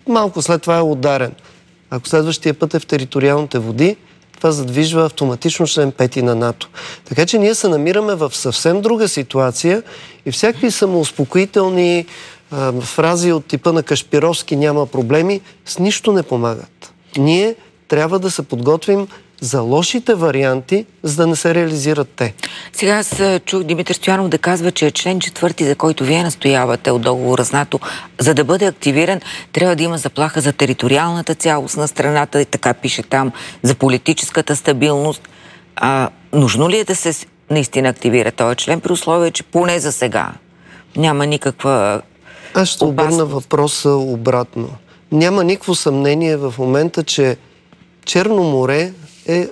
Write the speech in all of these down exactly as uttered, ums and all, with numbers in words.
малко след това е ударен. Ако следващия път е в териториалните води, това задвижва автоматично член пети на НАТО. Така че ние се намираме в съвсем друга ситуация и всякакви самоуспокоителни а, фрази от типа на Кашпировски няма проблеми, с нищо не помагат. Ние трябва да се подготвим за лошите варианти, за да не се реализират те. Сега аз чух Димитър Стоянов да казва, че член четвърти, за който вие настоявате от договора с НАТО, за да бъде активиран, трябва да има заплаха за териториалната цялост на страната, и така пише там, за политическата стабилност. А, нужно ли е да се наистина активира този член, при условие, че поне за сега няма никаква Аз ще опасност? обърна въпроса обратно. Няма никакво съмнение в момента, че Черно море е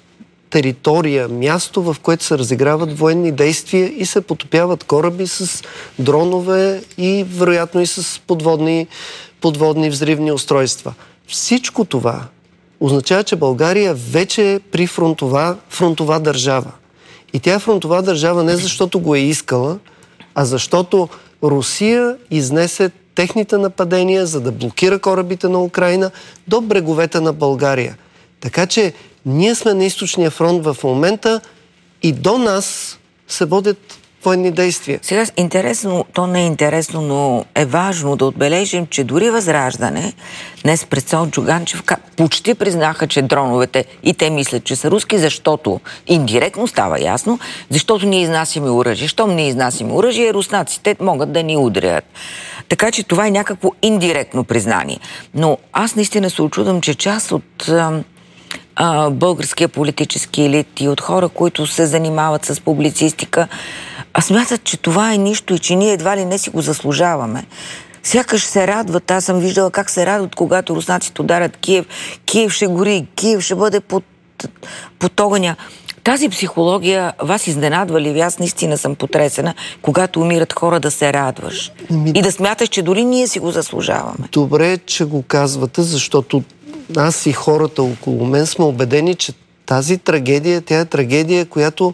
територия, място, в което се разиграват военни действия и се потопяват кораби с дронове и вероятно и с подводни, подводни взривни устройства. Всичко това означава, че България вече е при фронтова, фронтова държава. И тя е фронтова държава не защото го е искала, а защото Русия изнесе техните нападения, за да блокира корабите на Украйна до бреговете на България. Така че ние сме на източния фронт в момента и до нас се водят военни действия. Сега интересно, то не е интересно, но е важно да отбележим, че дори Възраждане, днес пред Цончо Ганчев, почти признаха, че дроновете и те мислят, че са руски, защото индиректно става ясно, защото ние изнасяме оръжие. Щом ние изнасяме оръжие, руснаците могат да ни удрят. Така че това е някакво индиректно признание. Но аз наистина се очудвам, че част от а, а, българския политически елит и от хора, които се занимават с публицистика, а смятат, че това е нищо и че ние едва ли не си го заслужаваме. Сякаш се радват. Аз съм виждала как се радват, когато руснаците ударят Киев. Киев ще гори, Киев ще бъде под, под огъня. Тази психология вас изненадва ли? Аз наистина съм потресена, когато умират хора, да се радваш. Ми... И да смяташ, че дори ние си го заслужаваме. Добре, че го казвате, защото аз и хората около мен сме убедени, че тази трагедия, тя е трагедия, която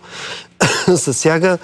засяга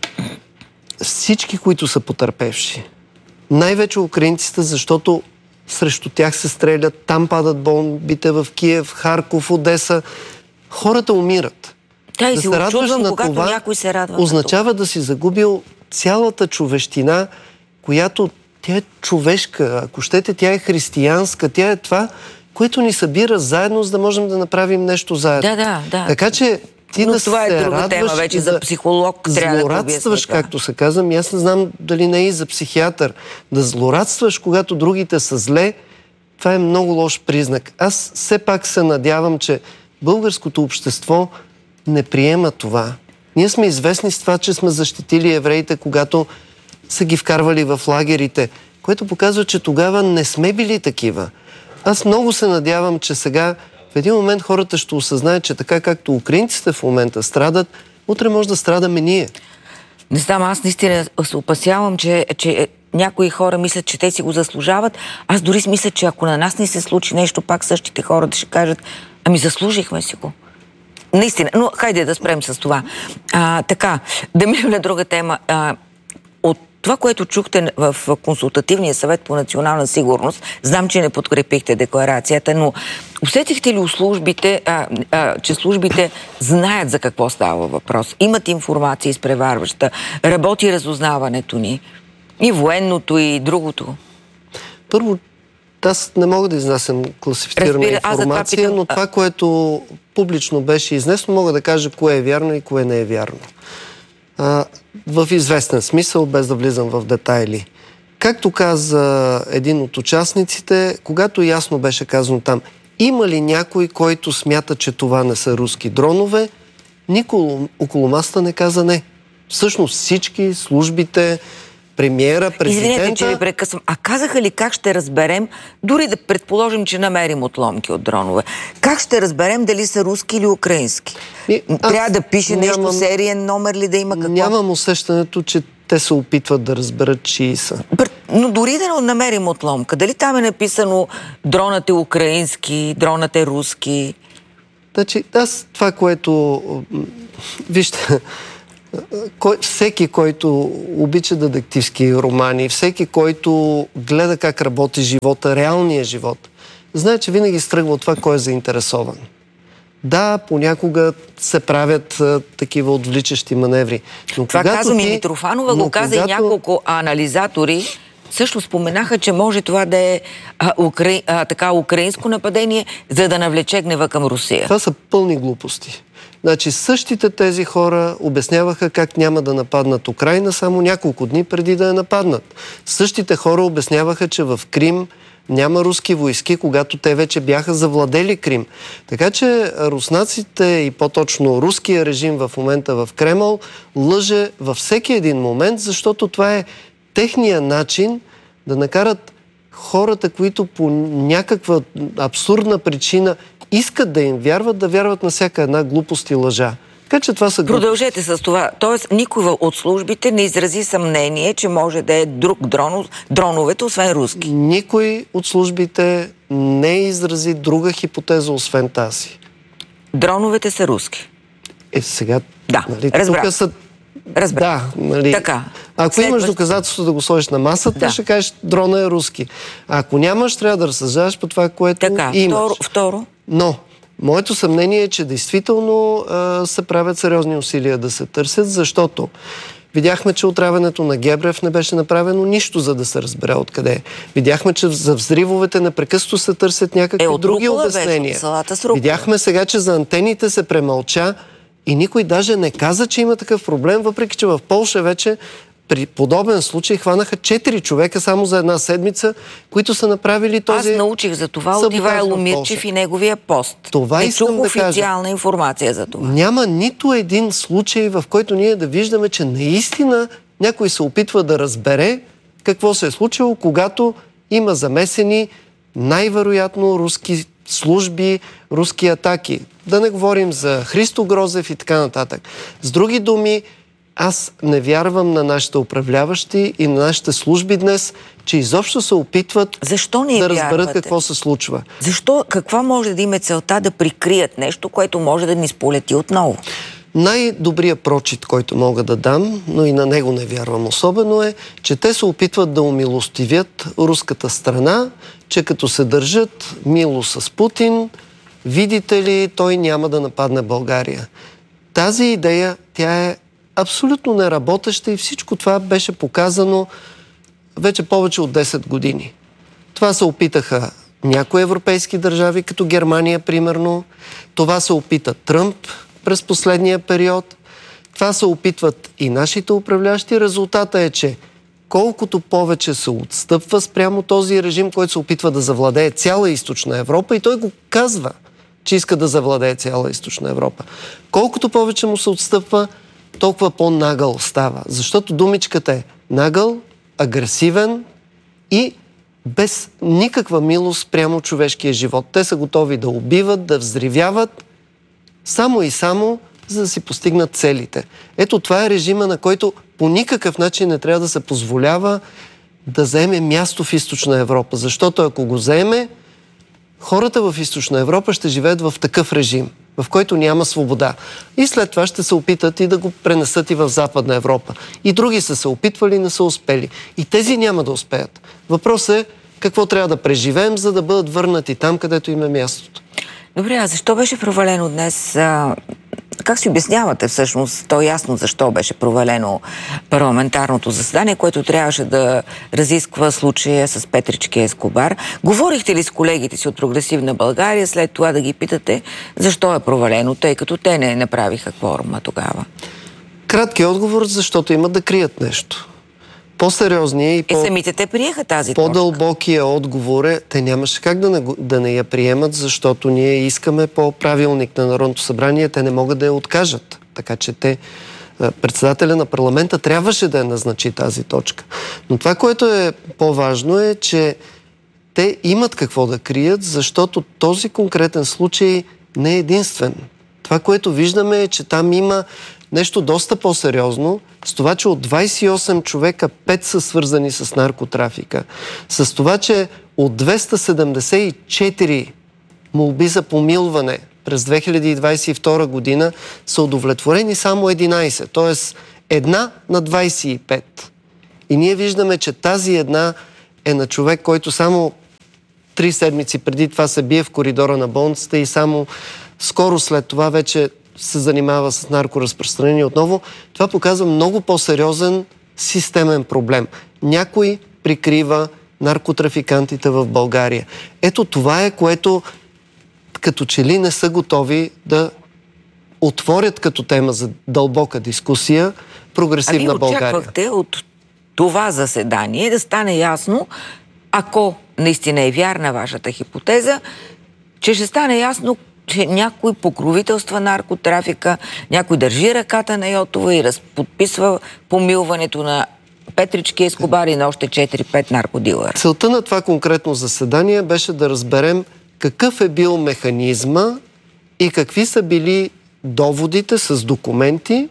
всички, които са потърпевши. Най-вече украинците, защото срещу тях се стрелят, там падат бомбите в Киев, Харков, Одеса. Хората умират. Да, и да се очудвам, когато това, някой се радва. Означава да си загубил цялата човещина, която тя е човешка. Ако щете, тя е християнска. Тя е това, което ни събира заедно, за да можем да направим нещо заедно. Да, да, да. Така че ти Но да това се е друга радваш тема вече, и за психолог трябва да злорадстваш, както се казвам. Аз не знам дали не е и за психиатър. Да злорадстваш, когато другите са зле, това е много лош признак. Аз все пак се надявам, че българското общество не приема това. Ние сме известни с това, че сме защитили евреите, когато са ги вкарвали в лагерите, което показва, че тогава не сме били такива. Аз много се надявам, че сега в един момент хората ще осъзнаят, че така както украинците в момента страдат, утре може да страдаме ние. Не знам, аз наистина се опасявам, че, че някои хора мислят, че те си го заслужават. Аз дори мисля, че ако на нас не се случи нещо, пак същите хора да ще кажат, ами заслужихме си го. Наистина, но хайде да спрем с това. А, така, да минем на друга тема. А, от това, което чухте в Консултативния съвет по национална сигурност, знам, че не подкрепихте декларацията, но усетихте ли у службите, а, а, че службите знаят за какво става въпрос? Имат информация изпреварваща, работи разузнаването ни, и военното, и другото? Първо, аз не мога да изнасям класифицирана Разбира, информация, това питам... но това, което публично беше изнесено, мога да кажа кое е вярно и кое не е вярно. А, в известен смисъл, без да влизам в детайли. Както каза един от участниците, когато ясно беше казано там, има ли някой, който смята, че това не са руски дронове, никой около масата не каза не. Всъщност всички, службите, премиера, президента... Извинете, че ви прекъсвам. А казаха ли как ще разберем, дори да предположим, че намерим отломки от дронове, как ще разберем дали са руски или украински? И, Трябва да пише нямам, нещо, сериен номер ли да има какво? Нямам усещането, че те се опитват да разберат чии са. Но дори да намерим отломка, дали там е написано дронът е украински, дронът е руски? Значи, аз това, което... Вижте... Кой, всеки, който обича детективски романи, всеки, който гледа как работи живота, реалния живот, знае, че винаги стръгва от това, кой е заинтересован. Да, понякога се правят а, такива отвличащи маневри. Но това каза ми ти... Митрофанова, го каза когато... и няколко анализатори. Също споменаха, че може това да е а, укра... а, така украинско нападение, за да навлече гнева към Русия. Това са пълни глупости. Значи същите тези хора обясняваха как няма да нападнат Украйна само няколко дни преди да я нападнат. Същите хора обясняваха, че в Крим няма руски войски, когато те вече бяха завладели Крим. Така че руснаците и по-точно руския режим в момента в Кремъл лъже във всеки един момент, защото това е техния начин да накарат хората, които по някаква абсурдна причина искат да им вярват, да вярват на всяка една глупост и лъжа. Така че това са... Продължете с това. Тоест, никой от службите не изрази съмнение, че може да е друг дрон, дроновете, освен руски. Никой от службите не изрази друга хипотеза, освен тази. Дроновете са руски. Е, сега... Да, нали, разбрах. Са... Разбрах. Да, нали... Така. Ако След... имаш доказателство да го сложиш на масата, да. Ще кажеш, дрона е руски. А ако нямаш, трябва да разсъждаваш по това, което така, имаш. Второ, второ. Но, моето съмнение е, че действително а, се правят сериозни усилия да се търсят, защото видяхме, че отравянето на Гебрев не беше направено нищо, за да се разбере откъде е. Видяхме, че за взривовете непрекъснато се търсят някакви е, други обяснения. Видяхме сега, че за антените се премълча и никой даже не каза, че има такъв проблем, въпреки че в Полша вече при подобен случай хванаха четири човека само за една седмица, които са направили този... Аз научих за това от Ивайло Мирчев и неговия пост. Това не искам чух да официална кажа. информация за това. Няма нито един случай, в който ние да виждаме, че наистина някой се опитва да разбере какво се е случило, когато има замесени най-вероятно руски служби, руски атаки. Да не говорим за Христо Грозев и така нататък. С други думи, аз не вярвам на нашите управляващи и на нашите служби днес, че изобщо се опитват Защо не да разберат вярвате? какво се случва. Защо? Каква може да има целта да прикрият нещо, което може да ни сполети отново? Най-добрият прочит, който мога да дам, но и на него не вярвам особено, е, че те се опитват да умилостивят руската страна, че като се държат мило с Путин, видите ли, той няма да нападне България. Тази идея, тя е абсолютно неработеща и всичко това беше показано вече повече от десет години. Това се опитаха някои европейски държави, като Германия, примерно. Това се опита Тръмп през последния период. Това се опитват и нашите управляващи. Резултата е, че колкото повече се отстъпва спрямо този режим, който се опитва да завладее цяла Източна Европа, и той го казва, че иска да завладее цяла Източна Европа. Колкото повече му се отстъпва, толкова по-нагъл става. Защото думичката е нагъл, агресивен и без никаква милост прямо човешкия живот. Те са готови да убиват, да взривяват, само и само, за да си постигнат целите. Ето това е режима, на който по никакъв начин не трябва да се позволява да заеме място в Източна Европа. Защото ако го заеме, хората в Източна Европа ще живеят в такъв режим, в който няма свобода. И след това ще се опитат и да го пренесат и в Западна Европа. И други са се опитвали, не са успели. И тези няма да успеят. Въпросът е какво трябва да преживеем, за да бъдат върнати там, където им е мястото. Добре, а защо беше провалено днес? А, как си обяснявате всъщност? То ясно защо беше провалено парламентарното заседание, което трябваше да разисква случая с Петрички Ескобар. Говорихте ли с колегите си от Прогресивна България след това да ги питате защо е провалено, тъй като те не направиха кворума тогава? Краткият отговор, защото имат да крият нещо. По-сериозния и по... И самите те приеха тази по-дълбокия отговор е, те нямаше как да не, да не я приемат, защото ние искаме по правилник на Народното събрание, те не могат да я откажат. Така че те, председателя на парламента трябваше да я назначи тази точка. Но това, което е по-важно е, че те имат какво да крият, защото този конкретен случай не е единствен. Това, което виждаме е, че там има нещо доста по-сериозно, с това, че от двайсет и осем човека пет са свързани с наркотрафика, с това, че от двеста седемдесет и четири молби за помилване през две хиляди двадесет и втора година са удовлетворени само единадесет, т.е. една на двадесет и пет. И ние виждаме, че тази една е на човек, който само три седмици преди това се бие в коридора на болницата и само скоро след това вече се занимава с наркоразпространение отново. Това показва много по-сериозен системен проблем. Някой прикрива наркотрафикантите в България. Ето това е, което като че ли не са готови да отворят като тема за дълбока дискусия прогресивна България. А вие очаквахте от това заседание да стане ясно, ако наистина е вярна вашата хипотеза, че ще стане ясно, че някой покровителства наркотрафика, някой държи ръката на Йотова и разподписва помилването на Петрички Ескобар и на още четири-пет наркодилъра. Целта на това конкретно заседание беше да разберем какъв е бил механизма и какви са били доводите с документи,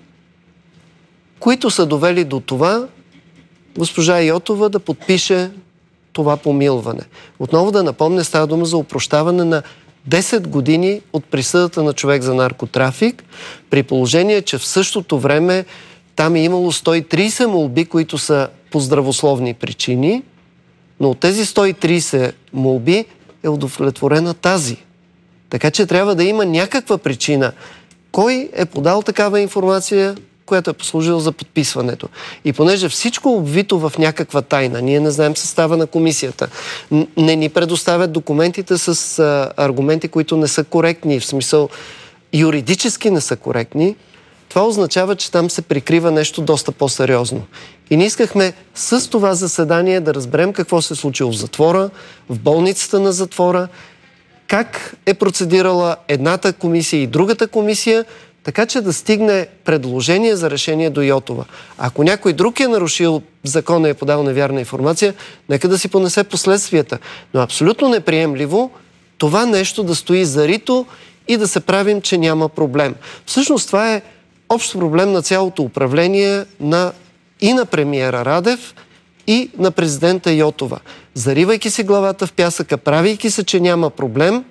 които са довели до това госпожа Йотова да подпише това помилване. Отново да напомня, става дума за опрощаване на десет години от присъдата на човек за наркотрафик, при положение, че в същото време там е имало сто и тридесет молби, които са по здравословни причини, но от тези сто и тридесет молби е удовлетворена тази. Така че трябва да има някаква причина. Кой е подал такава информация, която е послужила за подписването? И понеже всичко е обвито в някаква тайна, ние не знаем състава на комисията, не ни предоставят документите с а, аргументи, които не са коректни, в смисъл юридически не са коректни, това означава, че там се прикрива нещо доста по-сериозно. И ние искахме с това заседание да разберем какво се е случило в затвора, в болницата на затвора, как е процедирала едната комисия и другата комисия, така че да стигне предложение за решение до Йотова. Ако някой друг е нарушил закона и е подал невярна информация, нека да си понесе последствията. Но абсолютно неприемливо това нещо да стои зарито и да се правим, че няма проблем. Всъщност това е общ проблем на цялото управление на, и на премиера Радев, и на президента Йотова. Заривайки си главата в пясъка, правейки се, че няма проблем,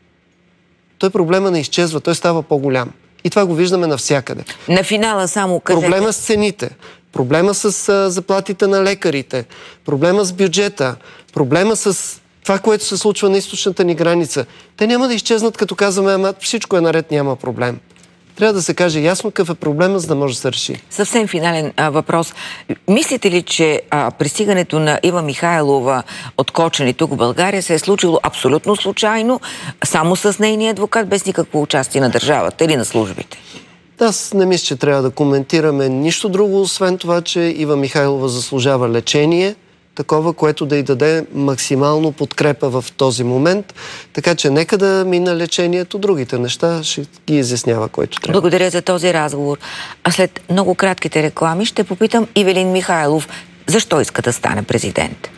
той проблема не изчезва, той става по-голям. И това го виждаме навсякъде. На финала само кажете. Проблема с цените, проблема с а, заплатите на лекарите, проблема с бюджета, проблема с това, което се случва на източната ни граница. Те няма да изчезнат, като казваме, ама всичко е наред, няма проблем. Трябва да се каже ясно какъв е проблема, за да може да се реши. Съвсем финален а, въпрос. Мислите ли, че а, пристигането на Ива Михайлова от Кочани тук в България се е случило абсолютно случайно, само с нейния адвокат, без никакво участие на държавата или на службите? Аз не мисля, че трябва да коментираме нищо друго, освен това, че Ива Михайлова заслужава лечение, такова, което да й даде максимално подкрепа в този момент. Така че нека да мина лечението, другите неща ще ги изяснява който трябва. Благодаря за този разговор. А след много кратките реклами ще попитам Ивелин Михайлов защо иска да стане президент.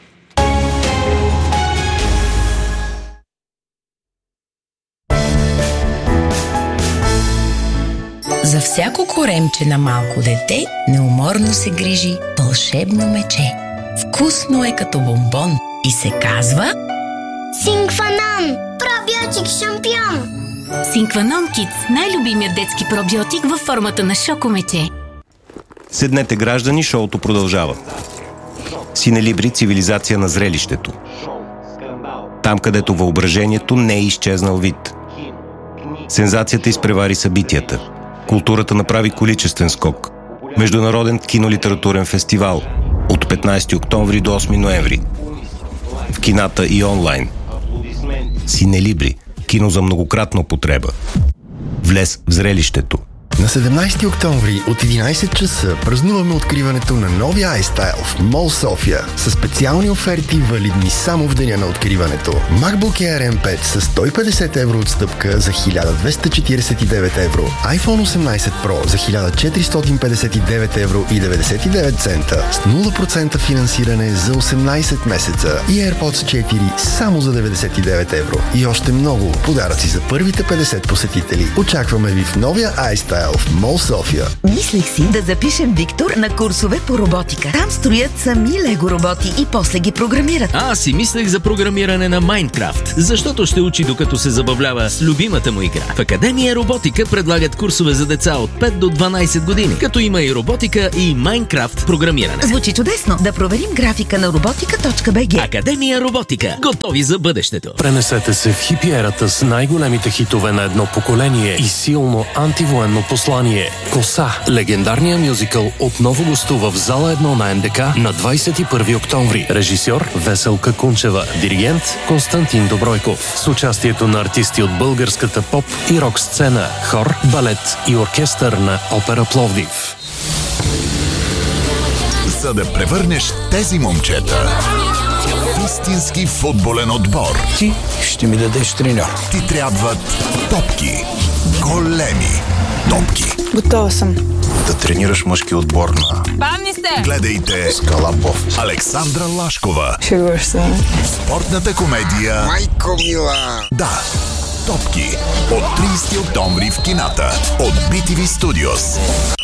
За всяко коремче на малко дете неуморно се грижи вълшебно мече. Вкусно е като бомбон и се казва Синкванон! Пробиотик шампион! Синкванон Кидс – най-любимият детски пробиотик във формата на шокомече. Седнете, граждани, шоуто продължава. Синелибри – цивилизация на зрелището. Там, където въображението не е изчезнал вид. Сензацията изпревари събитията. Културата направи количествен скок. Международен кинолитературен фестивал от петнайсети октомври до осми ноември. В кината и онлайн. Синелибри – кино за многократна употреба. Влез в зрелището. На седемнайсети октомври от единайсет часа празнуваме откриването на новия iStyle в Мол София с специални оферти, валидни само в деня на откриването. MacBook Air Ем пет с сто и петдесет евро отстъпка за хиляда двеста четирийсет и девет евро, iPhone осемнайсет Pro за хиляда четиристотин петдесет и девет евро и деветдесет и девет цента с нула процента финансиране за осемнайсет месеца и AirPods четири само за деветдесет и девет евро. И още много подаръци за първите петдесет посетители. Очакваме ви в новия iStyle iStyle в Мол София. Мислех си да запишем Виктор на курсове по роботика. Там строят сами лего роботи и после ги програмират. Аз си мислех за програмиране на Майнкрафт, защото ще учи докато се забавлява с любимата му игра. В Академия Роботика предлагат курсове за деца от пет до дванайсет години, като има и роботика и Майнкрафт програмиране. Звучи чудесно. Да проверим графика на роботика точка би джи. Академия Роботика. Готови за бъдещето. Пренесете се в хипи ерата с най-големите хитове на едно поколение и силно антивоенно послание. Коса, легендарният мюзикъл, отново гостува в зала едно на ен де ка на двайсет и първи октомври. Режисьор Веселка Кунчева. Диригент Константин Добройков. С участието на артисти от българската поп и рок сцена, хор, балет и оркестър на Опера Пловдив. За да превърнеш тези момчета в истински футболен отбор, ти ще ми дадеш треньор. Ти трябват топки. Големи топки. Готова съм. Да тренираш мъжки отбор на... Бавни сте! Гледайте Скалапов. Александра Лашкова. Шегуваш се. Спортната комедия Майко мила. Да, Топки. От трийсети октомври в кината. От би ти ви Studios.